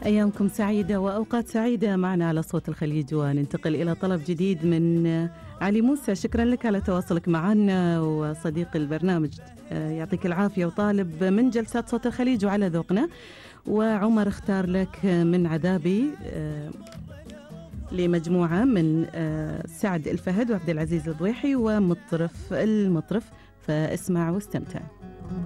أيامكم سعيدة وأوقات سعيدة معنا على صوت الخليج، وننتقل إلى طلب جديد من علي موسى. شكرا لك على تواصلك معنا وصديق البرنامج، يعطيك العافية. وطالب من جلسات صوت الخليج وعلى ذوقنا. وعمر اختار لك من عذابي لمجموعة من سعد الفهد وعبد العزيز الضويحي ومطرف المطرف، فاسمع واستمتع.